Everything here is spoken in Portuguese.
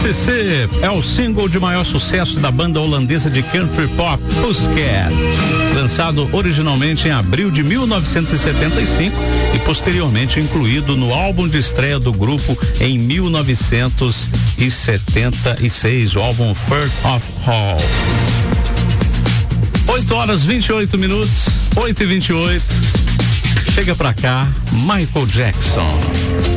CC é o single de maior sucesso da banda holandesa de country pop Pussycat, lançado originalmente em abril de 1975 e posteriormente incluído no álbum de estreia do grupo em 1976, o álbum First of All. 8h28, 8h28. Chega pra cá, Michael Jackson.